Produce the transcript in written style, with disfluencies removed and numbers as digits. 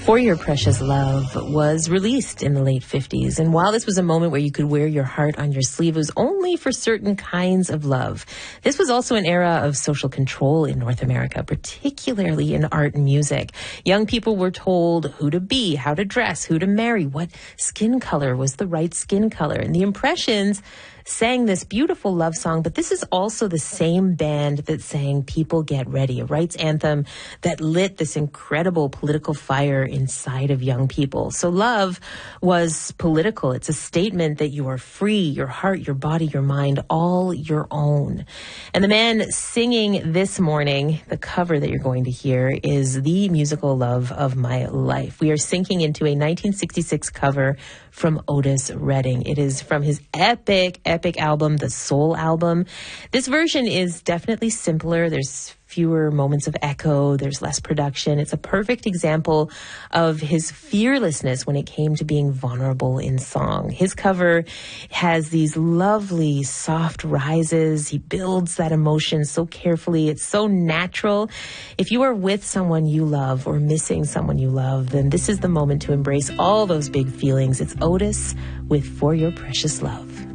For Your Precious Love was released in the late 50s. And while this was a moment where you could wear your heart on your sleeve, it was only for certain kinds of love. This was also an era of social control in North America, particularly in art and music. Young people were told who to be, how to dress, who to marry, what skin color was the right skin color. And the Impressions sang this beautiful love song, but this is also the same band that sang People Get Ready, a rights anthem that lit this incredible political fire inside of young people. So love was political. It's a statement that you are free, your heart, your body, your mind, all your own. And the man singing this morning, the cover that you're going to hear, is The Musical Love of My Life. We are sinking into a 1966 cover from Otis Redding. It is from his epic album, The Soul Album. This version is definitely simpler. There's fewer moments of echo. There's less production. It's a perfect example of his fearlessness when it came to being vulnerable in song. His cover has these lovely, soft rises. He builds that emotion so carefully. It's so natural. If you are with someone you love or missing someone you love, then this is the moment to embrace all those big feelings. It's Otis with For Your Precious Love.